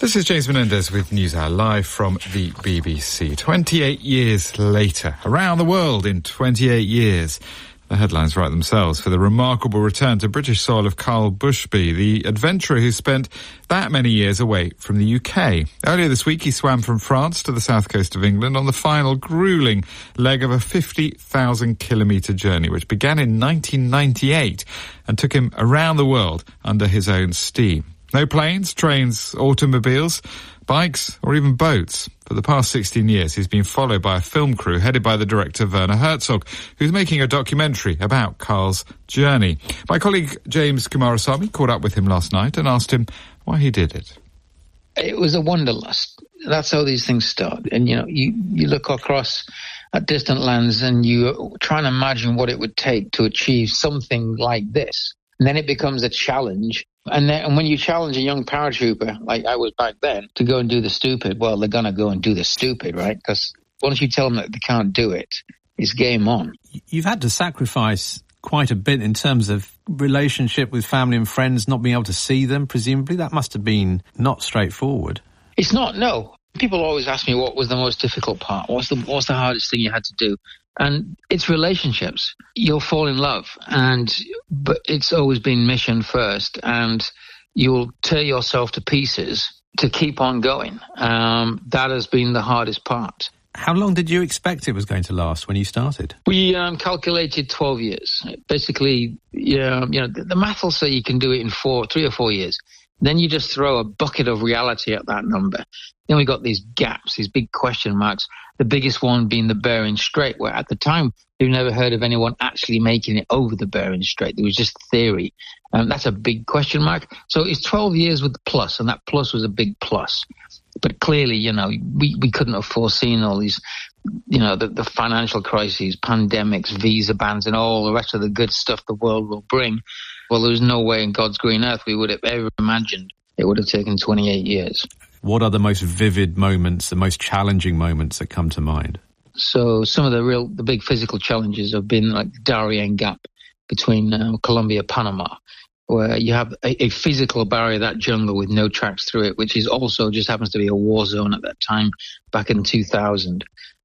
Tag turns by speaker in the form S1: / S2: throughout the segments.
S1: This is James Menendez with NewsHour, live from the BBC. 28 years later, around the world in 28 years. The headlines write themselves for the remarkable return to British soil of Carl Bushby, the adventurer who spent that many years away from the UK. Earlier this week, he swam from France to the south coast of England on the final gruelling leg of a 50,000-kilometre journey, which began in 1998 and took him around the world under his own steam. No planes, trains, automobiles, bikes, or even boats. For the past 16 years, he's been followed by a film crew headed by the director Werner Herzog, who's making a documentary about Carl's journey. My colleague James Kumarasamy caught up with him last night and asked him why he did it.
S2: It was a wanderlust. That's how these things start. And, you look across at distant lands and you try and imagine what it would take to achieve something like this. And then it becomes a challenge. And when you challenge a young paratrooper, like I was back then, to go and do the stupid, well, they're going to go and do the stupid, right? Because once you tell them that they can't do it, it's game on.
S3: You've had to sacrifice quite a bit in terms of relationship with family and friends, not being able to see them, presumably. That must have been not straightforward.
S2: It's not, no. People always ask me what was the most difficult part. What's the hardest thing you had to do? And it's relationships. You'll fall in love, but it's always been mission first, and you'll tear yourself to pieces to keep on going. That has been the hardest part.
S3: How long did you expect it was going to last when you started?
S2: We calculated 12 years. Basically, the math will say you can do it in 3 or 4 years. Then you just throw a bucket of reality at that number. Then we got these gaps, these big question marks, the biggest one being the Bering Strait, where at the time we've never heard of anyone actually making it over the Bering Strait. There was just theory. That's a big question mark. So it's 12 years with the plus, and that plus was a big plus. But clearly, we couldn't have foreseen all these, the financial crises, pandemics, visa bans, and all the rest of the good stuff the world will bring. Well, there was no way in God's green earth we would have ever imagined it would have taken 28 years.
S3: What are the most vivid moments, the most challenging moments that come to mind?
S2: So some of the big physical challenges have been like the Darien Gap between Colombia and Panama, where you have a physical barrier, that jungle with no tracks through it, which is also just happens to be a war zone at that time back in 2000.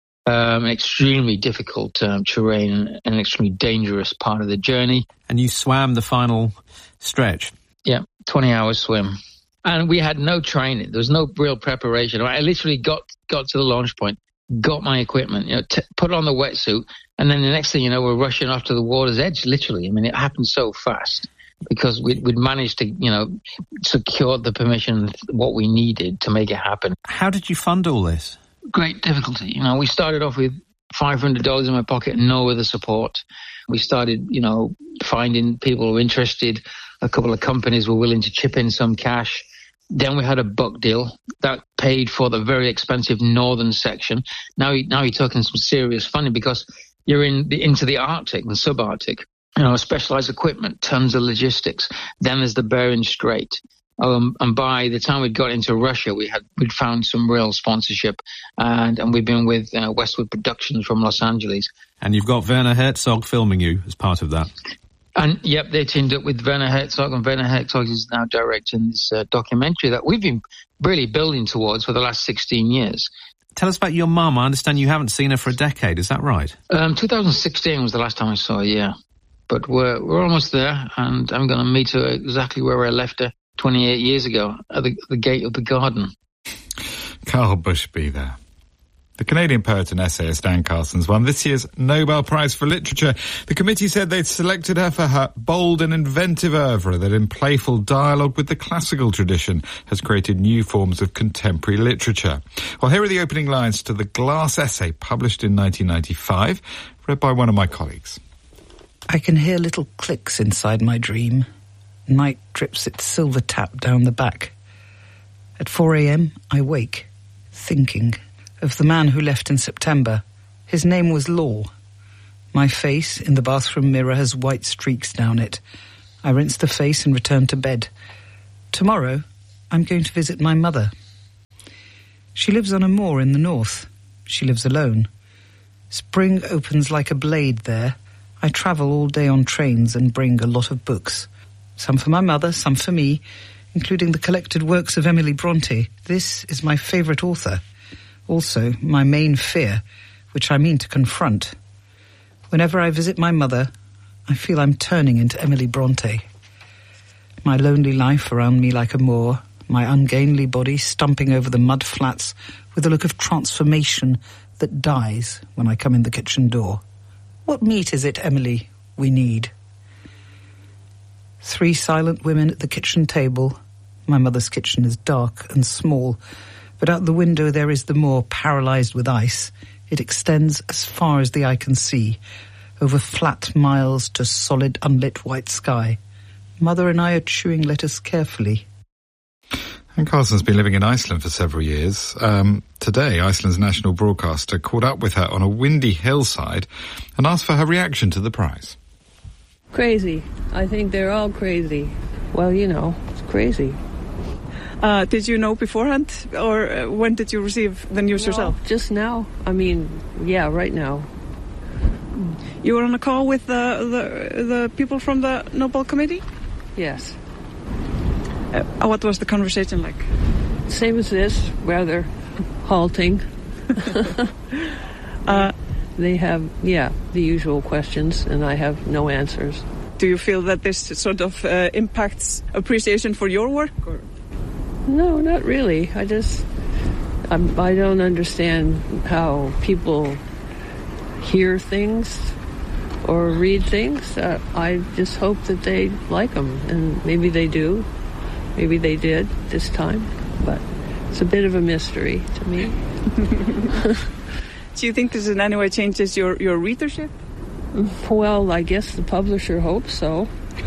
S2: Extremely difficult terrain and an extremely dangerous part of the journey.
S3: And you swam the final stretch?
S2: Yeah, 20-hour swim. And we had no training. There was no real preparation. I literally got to the launch point, got my equipment, put on the wetsuit, and then the next thing you know, we're rushing off to the water's edge, literally. I mean, it happened so fast because we'd managed to, secure the permission, what we needed to make it happen.
S3: How did you fund all this?
S2: Great difficulty. We started off with $500 in my pocket and no other support. We started, finding people who were interested. A couple of companies were willing to chip in some cash. Then we had a buck deal that paid for the very expensive northern section. Now you're talking some serious funding because you're into the Arctic and subarctic. Specialized equipment, tons of logistics. Then there's the Bering Strait. And by the time we'd got into Russia, we'd found some real sponsorship, and we've been with Westwood Productions from Los Angeles.
S3: And you've got Werner Herzog filming you as part of that.
S2: And yep, they teamed up with Werner Herzog, and Werner Herzog is now directing this documentary that we've been really building towards for the last 16 years.
S3: Tell us about your mum. I understand you haven't seen her for a decade. Is that right?
S2: 2016 was the last time I saw her, yeah. But we're almost there, and I'm going to meet her exactly where I left her 28 years ago at the gate of the garden.
S1: Carl Bushby there. The Canadian poet and essayist Anne Carson's won this year's Nobel Prize for Literature. The committee said they'd selected her for her bold and inventive oeuvre that in playful dialogue with the classical tradition has created new forms of contemporary literature. Well, here are the opening lines to the Glass essay published in 1995, read by one of my colleagues.
S4: I can hear little clicks inside my dream. Night drips its silver tap down the back. At 4 a.m, I wake, thinking of the man who left in September. His name was Law. My face in the bathroom mirror has white streaks down it. I rinse the face and return to bed. Tomorrow, I'm going to visit my mother. She lives on a moor in the north. She lives alone. Spring opens like a blade there. I travel all day on trains and bring a lot of books. Some for my mother, some for me. including the collected works of Emily Bronte. This is my favourite author. Also, my main fear, which I mean to confront. Whenever I visit my mother, I feel I'm turning into Emily Bronte. My lonely life around me like a moor, my ungainly body stumping over the mud flats with a look of transformation that dies when I come in the kitchen door. What meat is it, Emily, we need? 3 silent women at the kitchen table. My mother's kitchen is dark and small, but out the window there is the moor paralysed with ice. It extends as far as the eye can see, over flat miles to solid unlit white sky. Mother and I are chewing lettuce carefully.
S1: And Carlson's been living in Iceland for several years. Today, Iceland's national broadcaster caught up with her on a windy hillside and asked for her reaction to the prize.
S5: Crazy. I think they're all crazy. Well, you know, it's crazy.
S6: Did you know beforehand, or when did you receive the news yourself?
S5: Just now. I mean, yeah, right now.
S6: You were on a call with the people from the Nobel Committee?
S5: Yes.
S6: What was the conversation like?
S5: Same as this, rather halting. They have, the usual questions, and I have no answers.
S6: Do you feel that this sort of impacts appreciation for your work? Or?
S5: No, not really. I don't understand how people hear things or read things. I just hope that they like them, and maybe they do. Maybe they did this time, but it's a bit of a mystery to me.
S6: Do you think this in any way changes your readership?
S5: Well, I guess the publisher hopes so.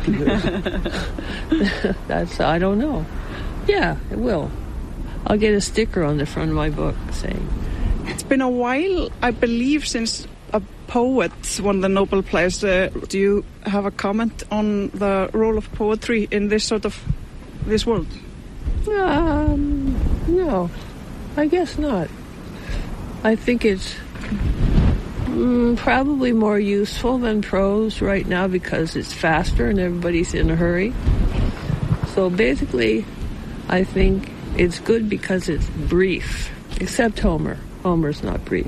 S5: I don't know. Yeah, it will. I'll get a sticker on the front of my book saying.
S6: It's been a while, I believe, since a poet won the Nobel Prize. Do you have a comment on the role of poetry in this world?
S5: No, I guess not. I think it's probably more useful than prose right now because it's faster and everybody's in a hurry. So basically, I think it's good because it's brief, except Homer. Homer's not brief.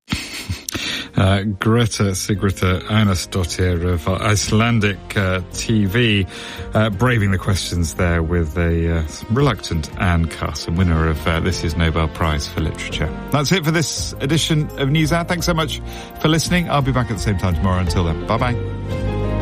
S1: Greta Sigrid Einarsdottir of Icelandic TV, braving the questions there with a reluctant Anne Carson, winner of this year's Nobel Prize for Literature. That's it for this edition of NewsHour. Thanks so much for listening. I'll be back at the same time tomorrow. Until then, bye-bye.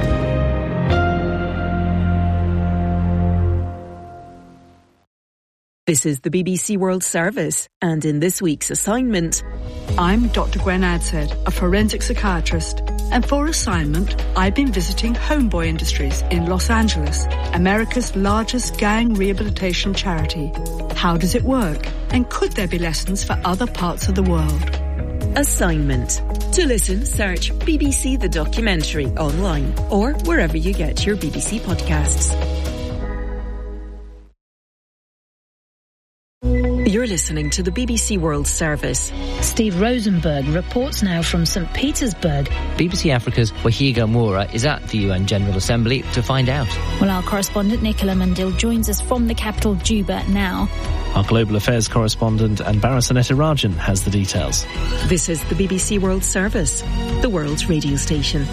S7: This is the BBC World Service, and in this week's assignment...
S8: I'm Dr. Gwen Adshead, a forensic psychiatrist, and for assignment, I've been visiting Homeboy Industries in Los Angeles, America's largest gang rehabilitation charity. How does it work? And could there be lessons for other parts of the world?
S7: Assignment. To listen, search BBC The Documentary online or wherever you get your BBC podcasts. You're listening to the BBC World Service.
S9: Steve Rosenberg reports now from St. Petersburg.
S10: BBC Africa's Wahiga Moura is at the UN General Assembly to find out.
S9: Well, our correspondent Nicola Mandil joins us from the capital Juba now.
S11: Our global affairs correspondent Anbara Sanetta Rajan has the details.
S7: This is the BBC World Service, the world's radio station.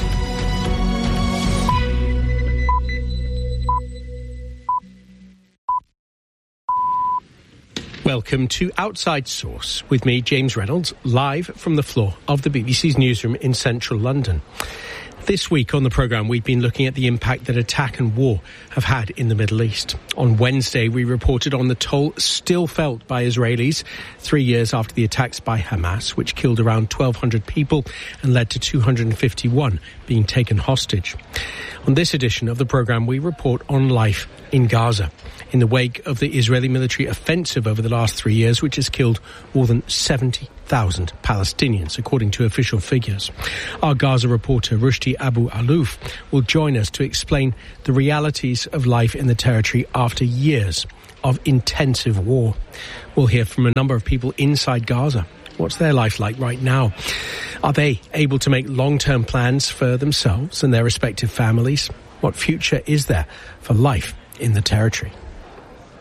S12: Welcome to Outside Source with me, James Reynolds, live from the floor of the BBC's newsroom in central London. This week on the programme, we've been looking at the impact that attack and war have had in the Middle East. On Wednesday, we reported on the toll still felt by Israelis 3 years after the attacks by Hamas, which killed around 1,200 people and led to 251 being taken hostage. On this edition of the programme, we report on life in Gaza in the wake of the Israeli military offensive over the last 3 years, which has killed more than 70,000 Palestinians, according to official figures. Our Gaza reporter, Rushdie Abu Alouf, will join us to explain the realities of life in the territory after years of intensive war. We'll hear from a number of people inside Gaza. What's their life like right now? Are they able to make long-term plans for themselves and their respective families? What future is there for life in the territory?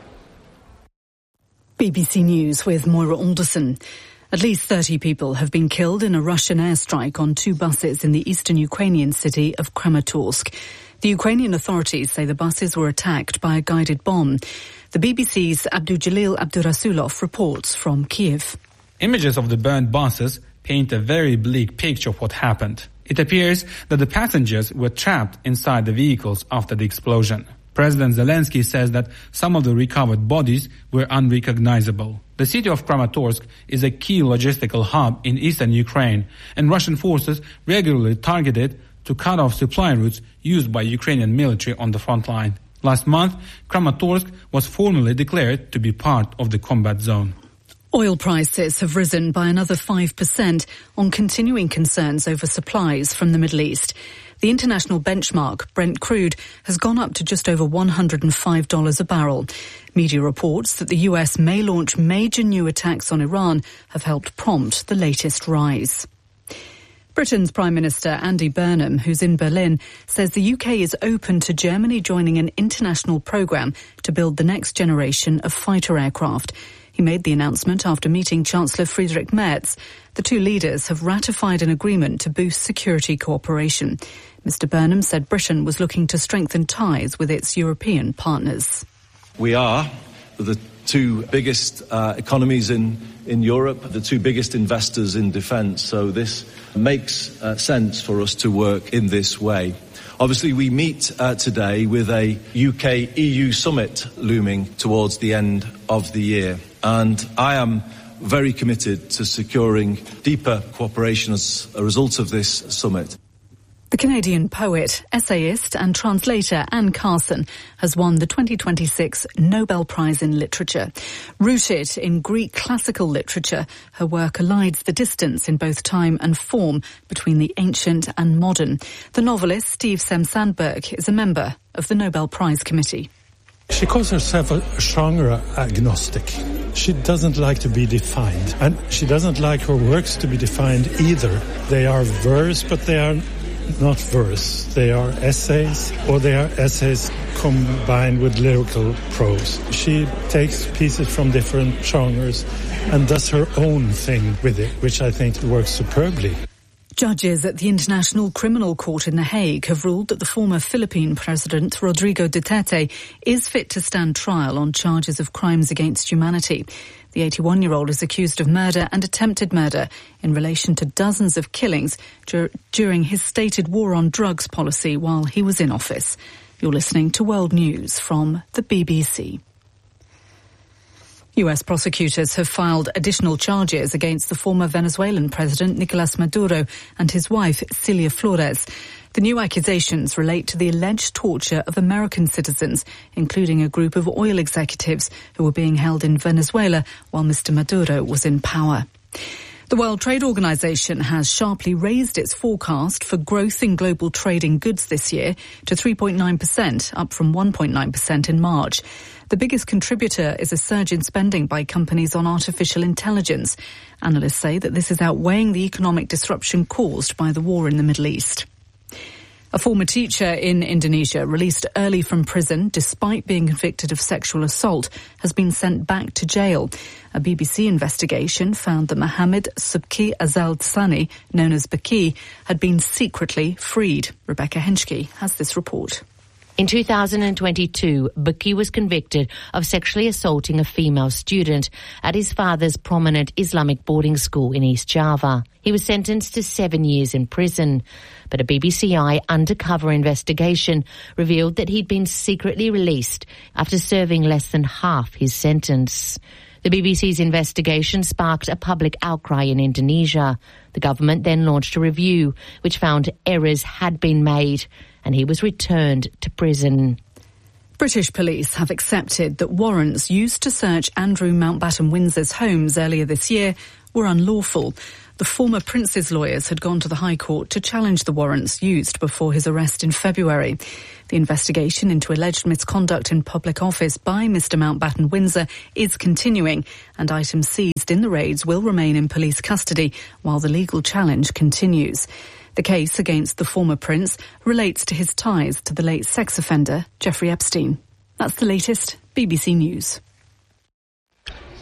S8: BBC News with Moira Alderson. At least 30 people have been killed in a Russian airstrike on 2 buses in the eastern Ukrainian city of Kramatorsk. The Ukrainian authorities say the buses were attacked by a guided bomb. The BBC's Abdujalil Abdurasulov reports from Kiev.
S13: Images of the burned buses paint a very bleak picture of what happened. It appears that the passengers were trapped inside the vehicles after the explosion. President Zelensky says that some of the recovered bodies were unrecognizable. The city of Kramatorsk is a key logistical hub in eastern Ukraine, and Russian forces regularly target it to cut off supply routes used by Ukrainian military on the front line. Last month, Kramatorsk was formally declared to be part of the combat zone.
S8: Oil prices have risen by another 5% on continuing concerns over supplies from the Middle East. The international benchmark, Brent crude, has gone up to just over $105 a barrel. Media reports that the US may launch major new attacks on Iran have helped prompt the latest rise. Britain's Prime Minister Andy Burnham, who's in Berlin, says the UK is open to Germany joining an international programme to build the next generation of fighter aircraft. He made the announcement after meeting Chancellor Friedrich Merz. The two leaders have ratified an agreement to boost security cooperation. Mr. Burnham said Britain was looking to strengthen ties with its European partners.
S14: We are the 2 biggest economies in Europe, the 2 biggest investors in defence, so this makes sense for us to work in this way. Obviously, we meet today with a UK-EU summit looming towards the end of the year, and I am very committed to securing deeper cooperation as a result of this summit.
S8: The Canadian poet, essayist and translator Anne Carson has won the 2026 Nobel Prize in Literature. Rooted in Greek classical literature, her work elides the distance in both time and form between the ancient and modern. The novelist Steve Sem-Sandberg is a member of the Nobel Prize Committee.
S15: She calls herself a genre agnostic. She doesn't like to be defined, and she doesn't like her works to be defined either. They are verse, but they are not verse. They are essays, or they are essays combined with lyrical prose. She takes pieces from different genres and does her own thing with it, which I think works superbly.
S8: Judges at the International Criminal Court in The Hague have ruled that the former Philippine President Rodrigo Duterte is fit to stand trial on charges of crimes against humanity. The 81-year-old is accused of murder and attempted murder in relation to dozens of killings during his stated war on drugs policy while he was in office. You're listening to World News from the BBC. US prosecutors have filed additional charges against the former Venezuelan president Nicolas Maduro and his wife Celia Flores. The new accusations relate to the alleged torture of American citizens, including a group of oil executives who were being held in Venezuela while Mr. Maduro was in power. The World Trade Organization has sharply raised its forecast for growth in global trade in goods this year to 3.9%, up from 1.9% in March. The biggest contributor is a surge in spending by companies on artificial intelligence. Analysts say that this is outweighing the economic disruption caused by the war in the Middle East. A former teacher in Indonesia, released early from prison despite being convicted of sexual assault, has been sent back to jail. A BBC investigation found that Mohammed Subki Azal Tsani, known as Baki, had been secretly freed. Rebecca Henschke has this report.
S16: In 2022, Baki was convicted of sexually assaulting a female student at his father's prominent Islamic boarding school in East Java. He was sentenced to 7 years in prison. But a BBC undercover investigation revealed that he'd been secretly released after serving less than half his sentence. The BBC's investigation sparked a public outcry in Indonesia. The government then launched a review which found errors had been made and he was returned to prison.
S8: British police have accepted that warrants used to search Andrew Mountbatten Windsor's homes earlier this year were unlawful. The former prince's lawyers had gone to the High Court to challenge the warrants used before his arrest in February. The investigation into alleged misconduct in public office by Mr. Mountbatten Windsor is continuing, and items seized in the raids will remain in police custody while the legal challenge continues. The case against the former prince relates to his ties to the late sex offender Jeffrey Epstein. That's the latest BBC News.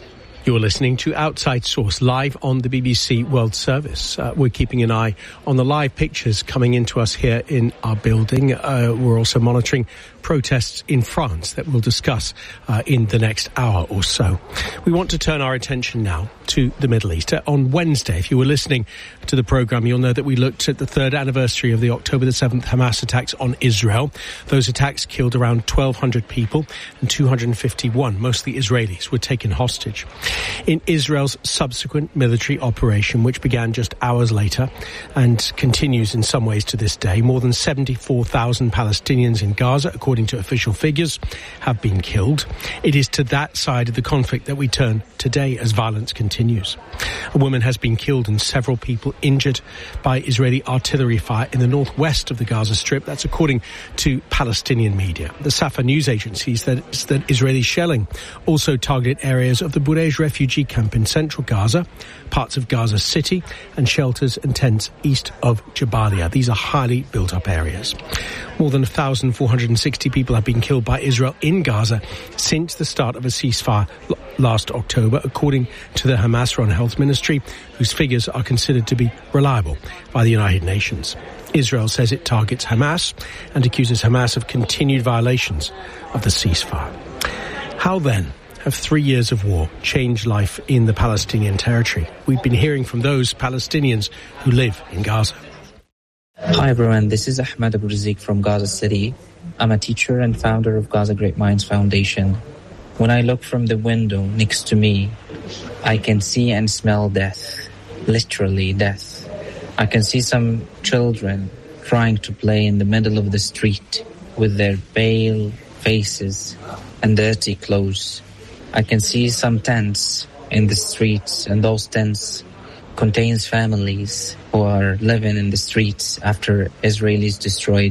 S12: You're listening to Outside Source live on the BBC World Service. We're keeping an eye on the live pictures coming into us here in our building. We're also monitoring protests in France that we'll discuss in the next hour or so. We want to turn our attention now to the Middle East. On Wednesday, if you were listening to the programme, you'll know that we looked at the third anniversary of the October the 7th Hamas attacks on Israel. Those attacks killed around 1,200 people and 251, mostly Israelis, were taken hostage. In Israel's subsequent military operation, which began just hours later and continues in some ways to this day, more than 74,000 Palestinians in Gaza, according to official figures, have been killed. It is to that side of the conflict that we turn today as violence continues. A woman has been killed and several people injured by Israeli artillery fire in the northwest of the Gaza Strip. That's according to Palestinian media. The Safa news agency says that Israeli shelling also targeted areas of the Burej refugee camp in central Gaza, parts of Gaza City, and shelters and tents east of Jabalia. These are highly built-up areas. More than 1,460 people have been killed by Israel in Gaza since the start of a ceasefire last October, according to the Hamas-run health ministry, whose figures are considered to be reliable by the United Nations. Israel says it targets Hamas and accuses Hamas of continued violations of the ceasefire. How then have 3 years of war changed life in the Palestinian territory? We've been hearing from those Palestinians who live in Gaza.
S17: Hi everyone, this is Ahmed Abu Razik from Gaza City. I'm a teacher and founder of Gaza Great Minds Foundation. When I look from the window next to me, I can see and smell death, literally death. I can see some children trying to play in the middle of the street with their pale faces and dirty clothes. I can see some tents in the streets, and those tents contains families who are living in the streets after Israelis destroyed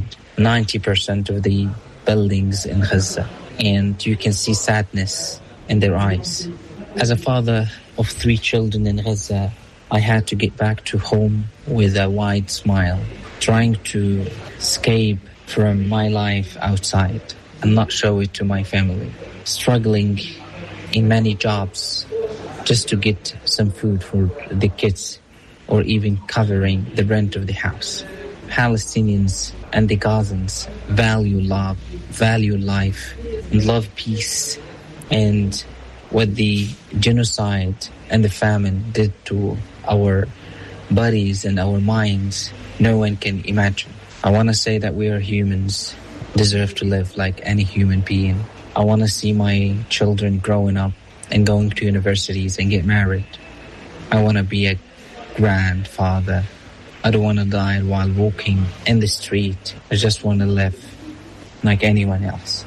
S17: 90% of the buildings in Gaza. And you can see sadness in their eyes. As a father of 3 children in Gaza, I had to get back to home with a wide smile, trying to escape from my life outside and not show it to my family. Struggling in many jobs just to get some food for the kids or even covering the rent of the house. Palestinians and the Gazans value love, value life, and love peace. And what the genocide and the famine did to our bodies and our minds, no one can imagine. I want to say that we are humans, deserve to live like any human being. I want to see my children growing up and going to universities and get married. I want to be a grandfather. I don't want to die while walking in the street. I just want to live like anyone else.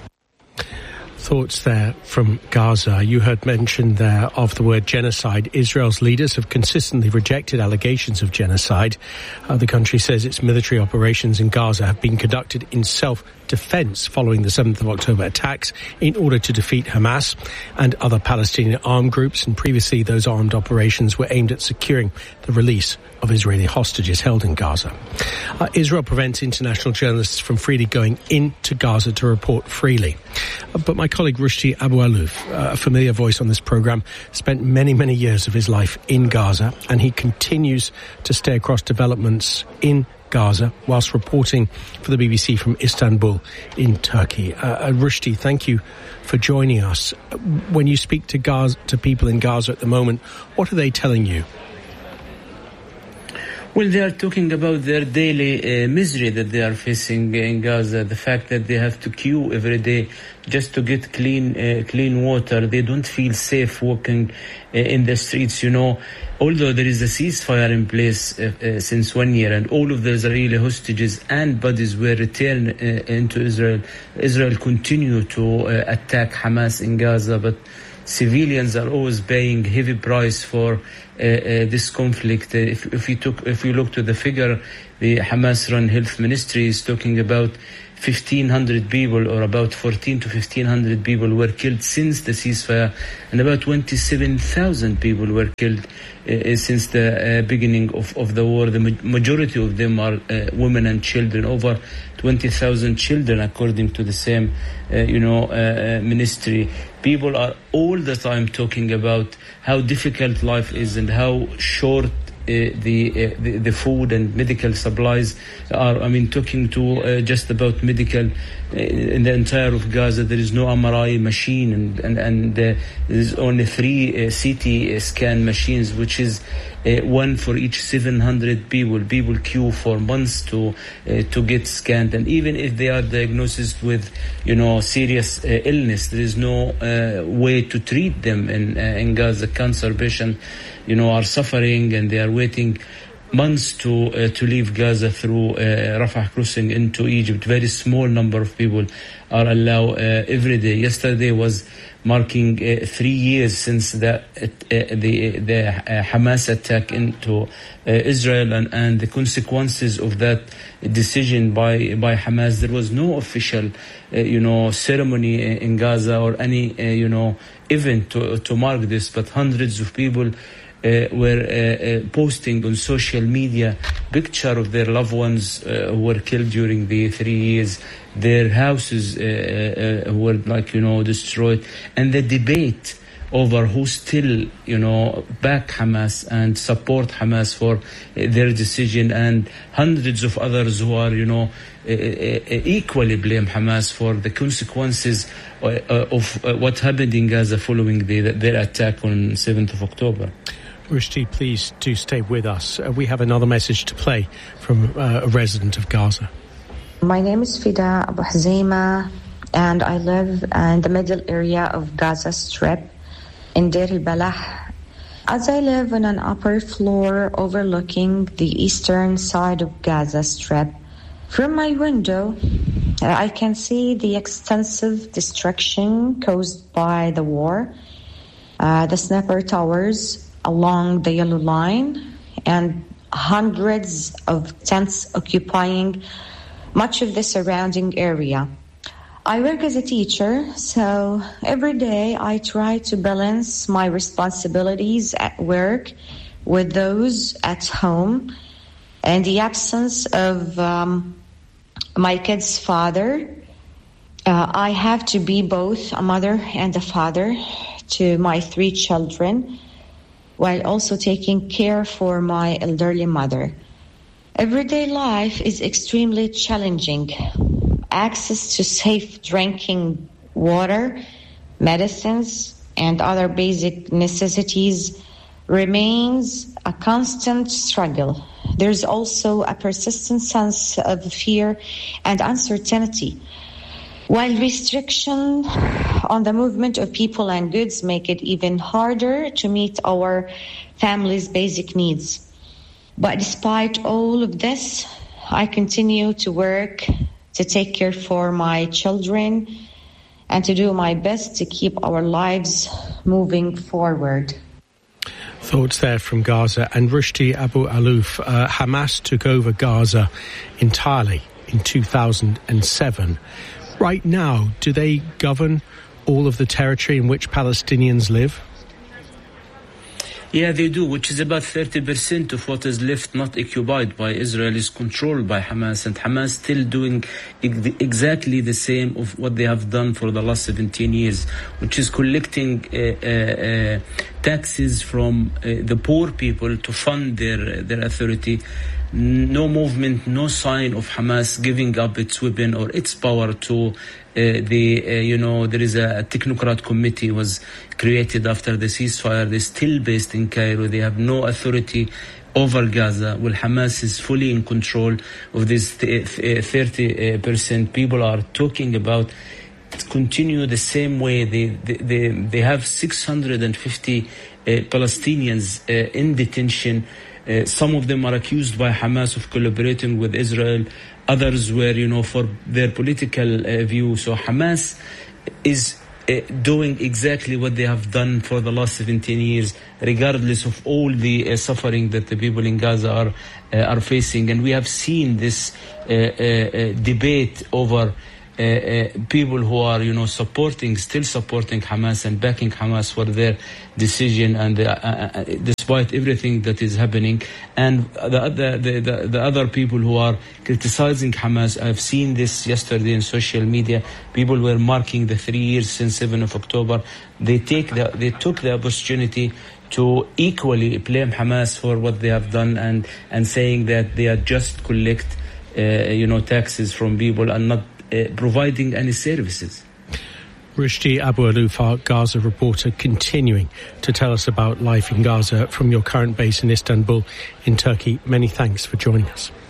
S12: Thoughts there from Gaza. You heard mention there of the word genocide. Israel's leaders have consistently rejected allegations of genocide. The country says its military operations in Gaza have been conducted in self-defense following the 7th of October attacks in order to defeat Hamas and other Palestinian armed groups. And previously, those armed operations were aimed at securing the release of Israeli hostages held in Gaza. Israel prevents international journalists from freely going into Gaza to report freely. But my colleague Rushdie Abu Alouf, a familiar voice on this programme, spent many, many years of his life in Gaza, and he continues to stay across developments in Gaza whilst reporting for the BBC from Istanbul in Turkey. Rushdie, thank you for joining us. When you speak to people in Gaza at the moment, what are they telling you?
S18: Well, they are talking about their daily misery that they are facing in Gaza, the fact that they have to queue every day just to get clean water. They don't feel safe walking in the streets, you know. Although there is a ceasefire in place since 1 year and all of the Israeli hostages and bodies were returned into Israel, Israel continue to attack Hamas in Gaza, but civilians are always paying heavy price for this conflict. If you look to the figure, the Hamas-run health ministry is talking about 1,500 people, or about 14 to 1,500 people were killed since the ceasefire, and about 27,000 people were killed since the beginning of the war. The majority of them are women and children, over 20,000 children, according to the same, ministry. People are all the time talking about how difficult life is and how short the food and medical supplies are. I mean, talking to just about medical in the entire of Gaza, there is no MRI machine, and there is only 3 CT scan machines, which is one for each 700 people. People queue for months to get scanned, and even if they are diagnosed with serious illness, there is no way to treat them in Gaza. Cancer patients are suffering, and they are waiting months to leave Gaza through Rafah crossing into Egypt. Very small number of people are allowed every day. Yesterday was marking 3 years since the Hamas attack into Israel, and the consequences of that decision by Hamas. There was no official ceremony in Gaza or any event to mark this, but hundreds of people were posting on social media picture of their loved ones who were killed during the 3 years. Their houses were destroyed, and the debate over who still back Hamas and support Hamas for their decision, and hundreds of others who are equally blame Hamas for the consequences of what happened in Gaza following their attack on 7th of October.
S12: Rushdie, please do stay with us. We have another message to play from a resident of Gaza.
S19: My name is Fida Abu Hazima, and I live in the middle area of Gaza Strip in Deir al-Balah. As I live on an upper floor overlooking the eastern side of Gaza Strip, from my window I can see the extensive destruction caused by the war, the sniper towers along the yellow line, and hundreds of tents occupying much of the surrounding area. I work as a teacher, so every day I try to balance my responsibilities at work with those at home. In the absence of my kid's father, I have to be both a mother and a father to my 3 children, while also taking care for my elderly mother. Everyday life is extremely challenging. Access to safe drinking water, medicines, and other basic necessities remains a constant struggle. There's also a persistent sense of fear and uncertainty, while restriction on the movement of people and goods make it even harder to meet our family's basic needs. But despite all of this, I continue to work to take care for my children and to do my best to keep our lives moving forward.
S12: Thoughts there from Gaza. And Rushdie Abu Alouf, Hamas took over Gaza entirely in 2007. Right now, do they govern all of the territory in which Palestinians live?
S18: Yeah, they do, which is about 30% of what is left not occupied by Israel is controlled by Hamas, and Hamas still doing exactly the same of what they have done for the last 17 years, which is collecting taxes from the poor people to fund their authority. No movement, no sign of Hamas giving up its weapon or its power to there is a technocrat committee was created after the ceasefire. They're still based in Cairo. They have no authority over Gaza. Well, Hamas is fully in control of this 30%. People are talking about continue the same way. They have 650 Palestinians in detention. Some of them are accused by Hamas of collaborating with Israel. Others were, for their political view. So Hamas is doing exactly what they have done for the last 17 years, regardless of all the suffering that the people in Gaza are facing. And we have seen this debate over people who are, still supporting Hamas and backing Hamas for their decision, and despite everything that is happening, and the other people who are criticizing Hamas. I've seen this yesterday in social media. People were marking the 3 years since 7th of October. They took the opportunity to equally blame Hamas for what they have done, and saying that they are just collect taxes from people and not providing any services.
S12: Rushdie Abu Aluf, Gaza reporter, continuing to tell us about life in Gaza from your current base in Istanbul in Turkey. Many thanks for joining us.